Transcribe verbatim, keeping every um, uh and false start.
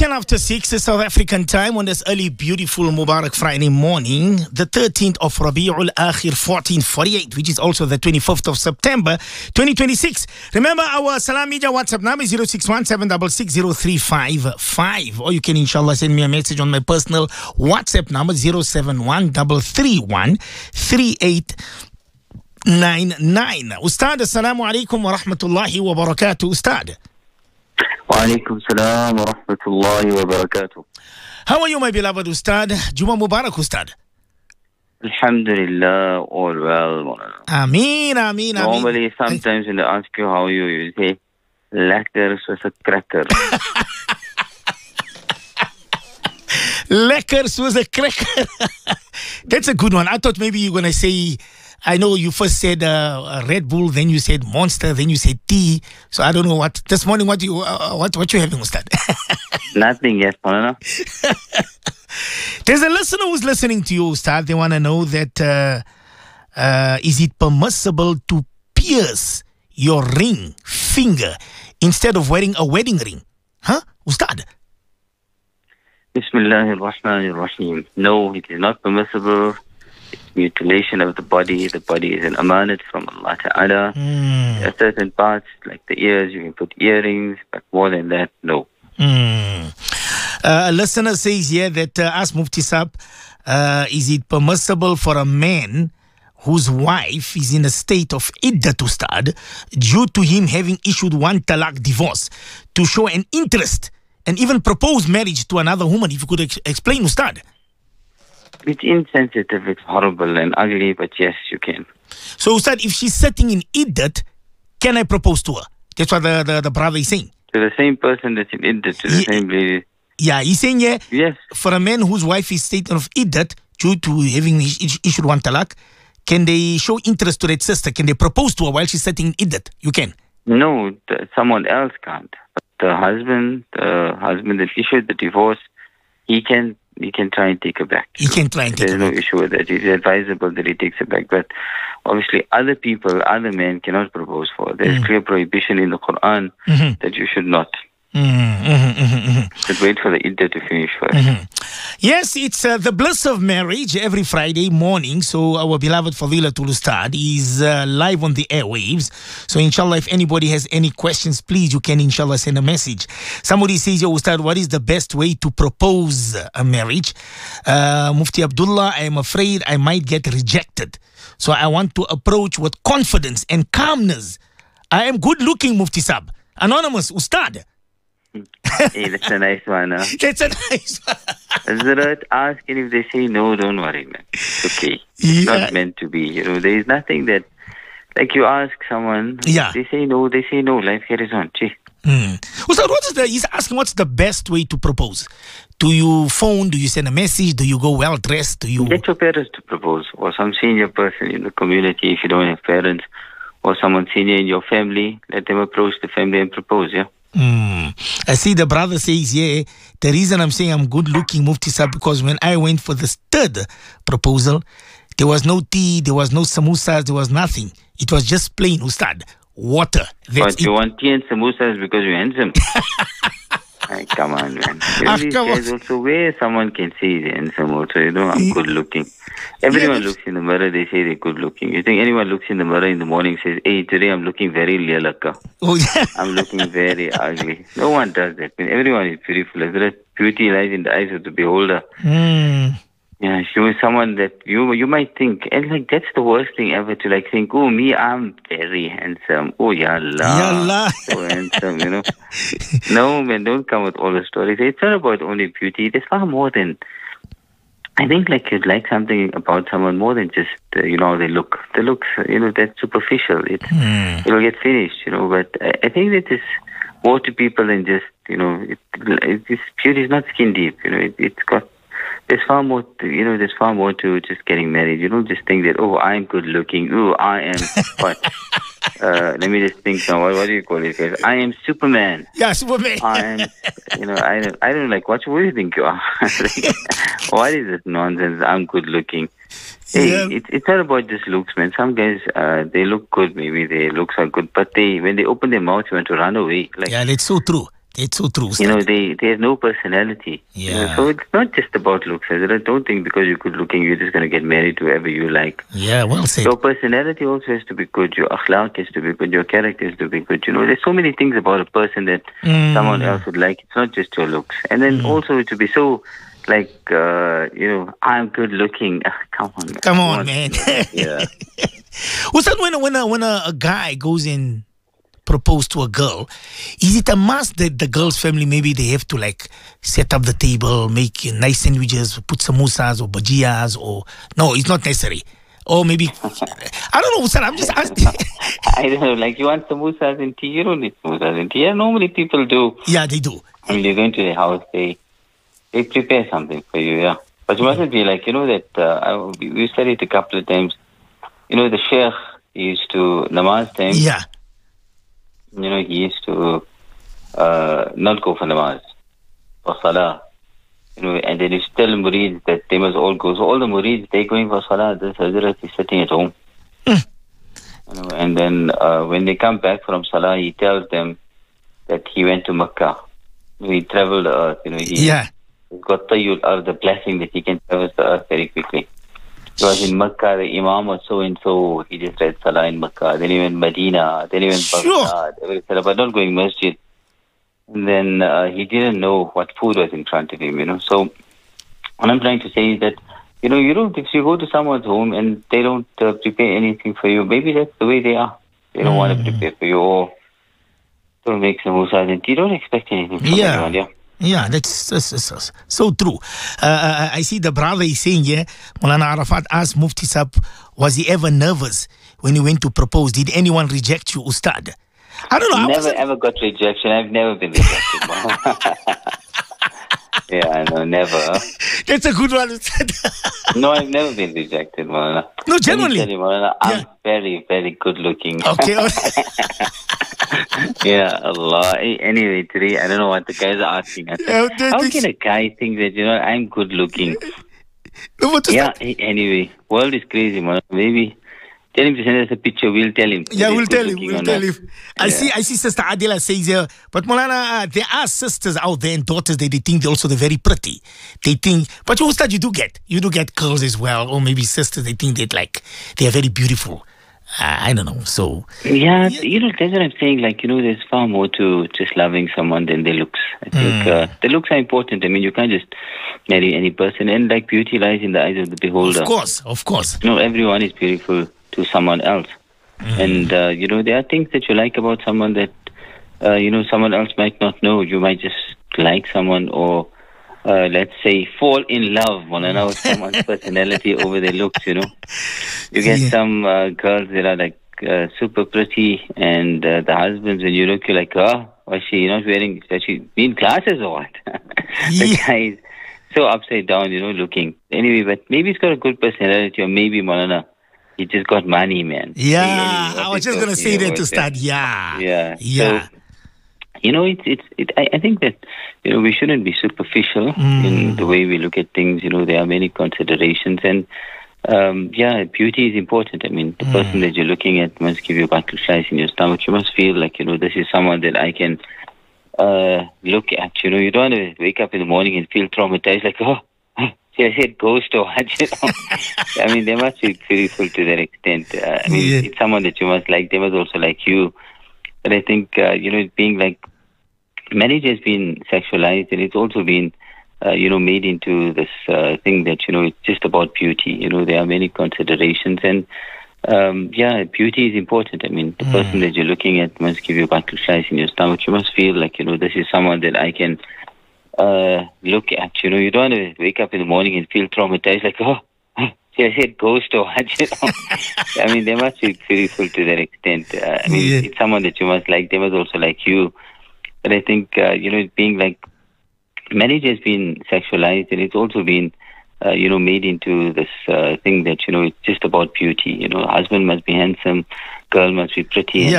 ten after six is South African time on this early, beautiful Mubarak Friday morning, the thirteenth of Rabi'ul Akhir fourteen forty-eight, which is also the twenty-fifth of September twenty twenty-six. Remember, our Salam Media WhatsApp number is zero six one seven six six zero three five five. Or you can, inshallah, send me a message on my personal WhatsApp number zero seven one three three one three eight nine nine. Ustad, assalamu alaikum wa rahmatullahi wa barakatuh. Ustad. Wa alaikum salam wa rahmatullahi wa barakatuh. How are you, my beloved Ustad? Juma Mubarak, Ustad. Alhamdulillah, all well. Ameen, ameen, ameen. Normally, sometimes when they ask you how you, you say, lekker soos 'n cracker. Lekker soos 'n cracker. That's a good one. I thought maybe you're going to say, I know you first said uh, Red Bull, then you said Monster, then you said tea. So I don't know what, this morning, what you uh, what what you having, Ustad? Nothing yet, Maulana. There's a listener who's listening to you, Ustad. They want to know that, uh, uh, is it permissible to pierce your ring finger instead of wearing a wedding ring? Huh, Ustad? Bismillahir Rahmanir Rahim. No, it is not permissible. It's mutilation of the body. The body is an amanat from Allah Ta'ala. Mm. There are certain parts, like the ears, you can put earrings, but more than that, no. Mm. Uh, a listener says here that, uh, ask Mufti Sab, uh, is it permissible for a man whose wife is in a state of iddat, Ustad, due to him having issued one talaq divorce, to show an interest and even propose marriage to another woman? If you could ex- explain, Ustad. It's insensitive, it's horrible and ugly, but yes, you can. So, Ustad, if she's sitting in iddat, can I propose to her? That's what the, the, the brother is saying. To the same person that's in iddat, to the Ye- same lady. Yeah, he's saying, yeah, Yes. for a man whose wife is state of iddat due to having is- issued one talaq, can they show interest to that sister? Can they propose to her while she's sitting in iddat? You can. No, the, someone else can't. But the husband, the husband that issued the divorce, he can he can try and take her back. He can try and take There's her no back. issue with that. It's advisable that he takes her back. But obviously, other people, other men cannot propose for her. There's Mm. clear prohibition in the Quran Mhm. that you should not. Mm, mhm, mhm, mhm. Should wait for the iddah to finish first. Mhm. Yes, it's uh, the bliss of marriage every Friday morning. So our beloved Fadilatul Ustad is uh, live on the airwaves. So inshallah, if anybody has any questions, please, you can inshallah send a message. Somebody says, yo Ustad, what is the best way to propose a marriage? Uh, Mufti Abdullah, I am afraid I might get rejected. So I want to approach with confidence and calmness. I am good looking, Mufti Sab. Anonymous, Ustad. Hey, that's a nice one, huh? That's a nice one. Hazrat, ask, and if they say no, don't worry, man. It's okay. It's Yeah. not meant to be. You know, there is nothing that, like you ask someone, Yeah. they say no, they say no, life carries on. Gee. Hmm. Ustad, what is the, he's asking what's the best way to propose? Do you phone? Do you send a message? Do you go well dressed? Do you? Get your parents to propose, or some senior person in the community if you don't have parents, or someone senior in your family. Let them approach the family and propose, yeah? Hmm. I see the brother says, yeah, the reason I'm saying I'm good looking, Mufti Sab, because when I went for the third proposal, there was no tea, there was no samosas, there was nothing. It was just plain, Ustad, water. That's But you it. want tea and samosas because you're handsome. Ay, come on, man. You know, Ah, these come guys on. also, where someone can say they're handsome also, you know, I'm good looking. Everyone that's- looks in the mirror, they say they're good looking. You think anyone looks in the mirror in the morning says, hey, today I'm looking very lelaka. Oh, yeah. I'm looking very ugly. No one does that. I mean, everyone is beautiful. Beauty lies in the eyes of the beholder. Hmm. Yeah, she was someone that you you might think, and like that's the worst thing ever to like think, oh me, I'm very handsome. Oh ya Allah, Ya Allah. so handsome, you know. No man, don't come with all the stories. It's not about only beauty. There's far more than. I think like you'd like something about someone more than just uh, you know how they look. The looks, you know, that's superficial. It Hmm. it'll get finished, you know. But I, I think that there's more to people than just you know. It, it, this beauty is not skin deep, you know. It, it's got. There's far more, to, you know, there's far more to just getting married. You don't just think that, oh, I'm good looking. Oh, I am what? uh, let me just think now. What, what do you call it, guys? I am Superman. Yeah, Superman. I am, you know, I don't, I don't like, what, what do you think you are? Like, what is this nonsense? I'm good looking. Hey, Yeah. it, it's not about just looks, man. Some guys, uh, they look good, maybe their looks are good, but they, when they open their mouth, you want to run away. Like, Yeah, that's so true. It's so true. You know, they, they have no personality. Yeah. You know, so it's not just about looks. I don't think because you're good looking, you're just going to get married to whoever you like. Yeah, well said. Your personality also has to be good. Your akhlaq has to be good. Your character has to be good. You know, there's so many things about a person that Mm. someone else would like. It's not just your looks. And then also to be so, like, uh, you know, I'm good looking. Ah, come on, man. Come on, man. Yeah. Ustad, when, when, a, when a, a guy goes in, propose to a girl, is it a must that the girl's family, maybe they have to like set up the table, make nice sandwiches, put samosas or bhajias, or no, it's not necessary? Or maybe, I don't know, Ustad, I'm just asking. I don't know, like you want samosas and tea, you don't need samosas and tea. Yeah, normally people do. Yeah, they do. I mean, you go into the house, they they prepare something for you, yeah. But you mustn't be like, you know, that uh, I, we studied a couple of times, you know, the sheikh used to, namaz time, Yeah. you know, he used to uh, not go for namaz, for salah. You know, and then he tell murids that they must all go. So all the murids, they're going for salah. This Hazrat is sitting at home. Mm. You know, and then uh, when they come back from salah, he tells them that he went to Makkah. He traveled the earth. You know, he, Yeah. he's got tayyul, or the blessing that he can traverse the earth very quickly. He was in Makkah, the Imam was so and so, he just read Salah in Makkah. Then he went Medina, then he went Sure. Baghdad, but not going masjid. And then uh, he didn't know what food was in front of him, you know. So what I'm trying to say is that, you know, you don't, if you go to someone's home and they don't uh, prepare anything for you, maybe that's the way they are. They don't mm. want to prepare for you, or don't make samosas and tea. Don't expect anything from Yeah. anyone, yeah. Yeah, that's, that's, that's so true. Uh, I see the brother is saying here, Maulana Arafat asked Mufti Sab, was he ever nervous when he went to propose? Did anyone reject you, Ustad? I don't know. I Never wasn't- ever got rejection. I've never been rejected. Yeah, I know, never. That's a good one, Ustad. No, I've never been rejected, Maulana. No, Let me genuinely. tell you, Maulana, I'm Yeah. very, very good looking. Okay. Yeah, Allah. Eh, Anyway, today, I don't know what the guys are asking. I said, Yeah, they- how they- can a guy think that, you know, I'm good looking? No, but Yeah, Ustad, eh, anyway, world is crazy, man. Maybe tell him to send us a picture. We'll tell him. yeah, if we'll he's tell good him. looking We'll or tell not. him. I Yeah. see. I see. Sister Adila says here, but Maulana, uh, there are sisters out there and daughters that they think they also they're very pretty. They think, but you Ustad, you do get, you do get girls as well, or maybe sisters. They think that like they are very beautiful. Uh, I don't know. So Yeah, you know, that's what I'm saying. Like, you know, there's far more to just loving someone than their looks. I think uh, the looks are important. I mean, you can't just marry any person. And like beauty lies in the eyes of the beholder. of course, of course. You know, everyone is beautiful to someone else. And, uh, you know, there are things that you like about someone that, uh, you know, someone else might not know. You might just like someone or, uh, let's say, fall in love, Maulana, with someone's personality over their looks, you know. You get Yeah. some uh, girls that are like uh, super pretty, and uh, the husbands, when you look, you're like, oh, was she not wearing, does she need glasses or what? The Yeah. guy is so upside down, you know, looking. Anyway, but maybe he's got a good personality, or maybe, Maulana, he just got money, man. Yeah, Anyway, I what was is just gonna talking say that about to that? start. Yeah, Yeah. yeah. So, you know, it's it's. It, I, I think that, you know, we shouldn't be superficial in the way we look at things. You know, there are many considerations, and um, yeah, beauty is important. I mean, the person that you're looking at must give you butterflies in your stomach. You must feel like, you know, this is someone that I can uh, look at. You know, you don't want to wake up in the morning and feel traumatized, like, oh, see, I said ghost or what, you know. I mean, they must be beautiful to that extent. Uh, I mean, Yeah. it's someone that you must like. They must also like you. But I think, uh, you know, it being like, marriage has been sexualized, and it's also been, uh, you know, made into this uh, thing that, you know, it's just about beauty. You know, there are many considerations, and um, yeah, beauty is important. I mean, the person that you're looking at must give you butterflies in your stomach. You must feel like, you know, this is someone that I can uh, look at. You know, you don't want to wake up in the morning and feel traumatized, like, oh, see, I said ghost or what, you know. I mean, they must be beautiful to that extent. Uh, I mean, Yeah. it's someone that you must like. They must also like you. But I think, uh, you know, it being like, marriage has been sexualized, and it's also been, uh, you know, made into this uh, thing that, you know, it's just about beauty. You know, husband must be handsome, girl must be pretty. Yeah.